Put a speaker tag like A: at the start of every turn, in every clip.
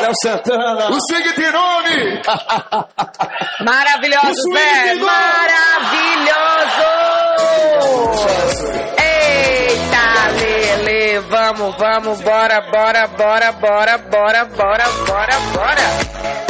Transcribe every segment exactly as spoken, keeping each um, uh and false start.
A: Léo Santana.
B: O Swing tem nome.
C: Maravilhoso, né? Maravilhoso. Eita, Lele, vamos, vamos, bora, bora, bora, bora, bora, bora, bora, bora.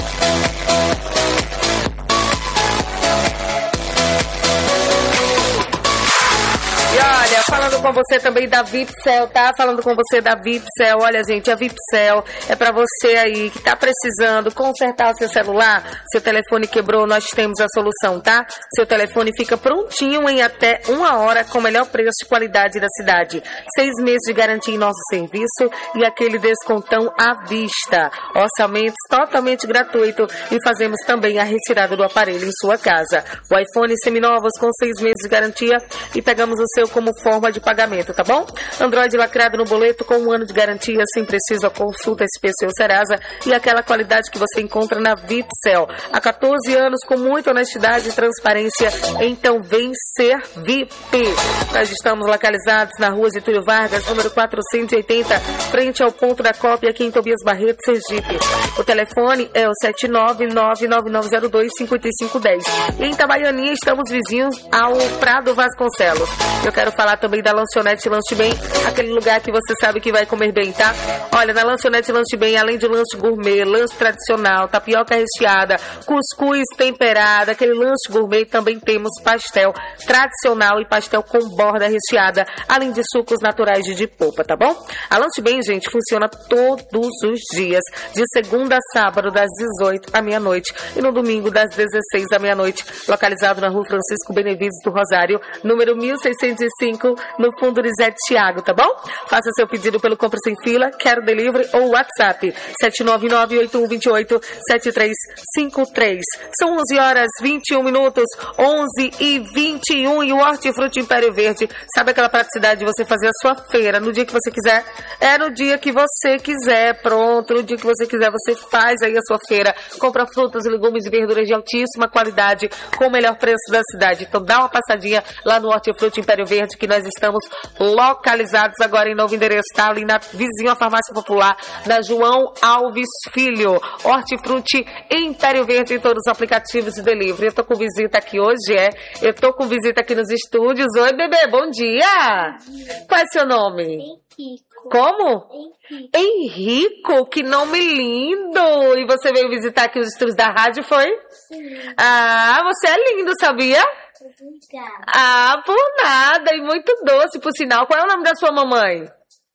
C: E olha, falando com você também da Vipcel, tá? Falando com você da Vipcel. Olha, gente, a Vipcel é pra você aí que tá precisando consertar o seu celular. Seu telefone quebrou, nós temos a solução, tá? Seu telefone fica prontinho em até uma hora com o melhor preço e qualidade da cidade. Seis meses de garantia em nosso serviço e aquele descontão à vista. Orçamentos totalmente gratuito e fazemos também a retirada do aparelho em sua casa. O iPhone seminovos com seis meses de garantia e pegamos o seu como forma de pagamento, tá bom? Android lacrado no boleto com um ano de garantia, sem preciso a consulta S P C ou Serasa e aquela qualidade que você encontra na Vipcel. Há quatorze anos com muita honestidade e transparência, então vem ser V I P. Nós estamos localizados na rua Getúlio Vargas, número quatrocentos e oitenta, frente ao ponto da cópia aqui em Tobias Barreto, Sergipe. O telefone é o sete nove nove nove nove zero dois cinco cinco um zero. E em Itabaianinha estamos vizinhos ao Prado Vasconcelos. Eu quero falar também da Lanchonete Lanche Bem, aquele lugar que você sabe que vai comer bem, tá? Olha, na Lanchonete Lanche Bem, além de lanche gourmet, lanche tradicional, tapioca recheada, cuscuz temperada, aquele lanche gourmet, também temos pastel tradicional e pastel com borda recheada, além de sucos naturais de, de polpa, tá bom? A Lanche Bem, gente, funciona todos os dias, de segunda a sábado, das dezoito à meia-noite, e no domingo, das dezesseis à meia-noite, localizado na rua Francisco Benevides do Rosário, número mil seiscentos e cinco, no fundo de Zé Tiago, tá bom? Faça seu pedido pelo Compra Sem Fila, Quero Delivery ou WhatsApp sete nove nove oito um dois oito sete três cinco três. São onze horas e vinte e um minutos, onze e vinte e um, e o Hortifruti Império Verde, sabe aquela praticidade de você fazer a sua feira no dia que você quiser? É no dia que você quiser, pronto, no dia que você quiser você faz aí a sua feira, compra frutas, legumes e verduras de altíssima qualidade com o melhor preço da cidade. Então dá uma passadinha lá no Hortifruti Império Verde, que nós estamos localizados agora em novo endereço, tá? Ali na vizinha à Farmácia Popular, da João Alves Filho. Hortifruti Império Verde em todos os aplicativos de delivery. Eu tô com visita aqui hoje, é? Eu tô com visita aqui nos estúdios. Oi, bebê, bom dia! Qual é seu nome?
D: Henrico.
C: Como?
D: Henrico.
C: Henrico, que nome lindo! E você veio visitar aqui os estúdios da rádio, foi?
D: Sim.
C: Ah, você é lindo, sabia?
D: Obrigada.
C: Ah, por nada, e muito doce, por sinal. Qual é o nome da sua mamãe?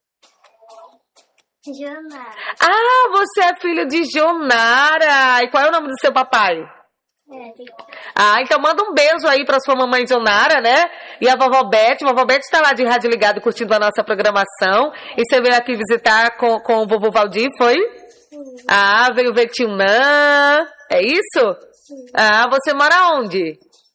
D: Jonara.
C: Ah, você é filho de Jonara. E qual é o nome do seu papai?
D: Érica.
C: Ah, então manda um beijo aí pra sua mamãe Jonara, né? E a vovó Beth. A vovó Beth tá lá de rádio ligado curtindo a nossa programação. E você veio aqui visitar com, com o vovô Valdir, foi?
D: Sim.
C: Ah, veio ver tio Nan. É isso?
D: Sim.
C: Ah, você mora onde?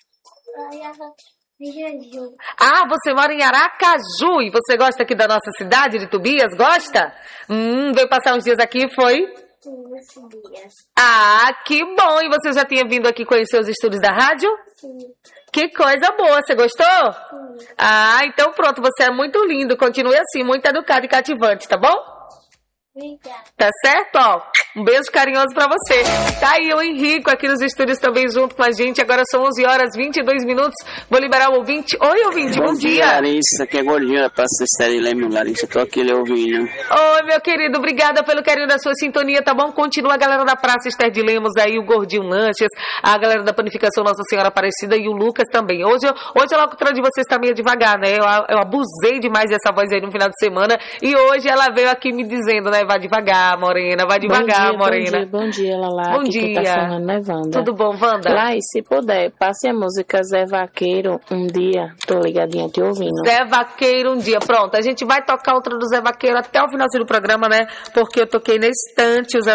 C: Ah, você mora em Aracaju e você gosta aqui da nossa cidade de Tobias? Gosta? Hum, veio passar uns dias aqui, foi?
D: Sim, dias.
C: Ah, que bom! E você já tinha vindo aqui conhecer os estúdios da rádio?
D: Sim.
C: Que coisa boa! Você gostou?
D: Sim.
C: Ah, então pronto, você é muito lindo. Continue assim, muito educado e cativante, tá bom?
D: Obrigada.
C: Tá certo? Ó, um beijo carinhoso pra você. Tá aí o Henrico aqui nos estúdios também junto com a gente. Agora são onze horas e vinte e dois minutos. Vou liberar o ouvinte. Oi, ouvinte, bom,
A: Bom
C: dia.
A: dia, Larissa, que é gordinho da Praça Esterileme, Larissa. Tô aqui lhe ouvindo.
C: Oi, meu querido, obrigada pelo carinho da sua sintonia, tá bom? Continua a galera da Praça Esther de Lemos aí, o Gordinho Lanches, a galera da Panificação Nossa Senhora Aparecida e o Lucas também. Hoje, hoje a locutora de vocês tá meio devagar, né? Eu, eu abusei demais dessa voz aí no final de semana e hoje ela veio aqui me dizendo, né? Vai devagar, Morena, vai devagar,
E: bom dia,
C: Morena.
E: Bom dia, bom dia, Lala.
C: Bom
E: aqui
C: dia.
E: Que tá falando, né, Wanda?
C: Tudo bom, Wanda?
E: Lai, se puder, passe a música Zé Vaqueiro um dia. Tô ligadinha te ouvindo.
C: Zé Vaqueiro um dia. Pronto, a gente vai tocar outra do Zé Vaqueiro até o final do programa, né? Porque eu toquei na estante o Zé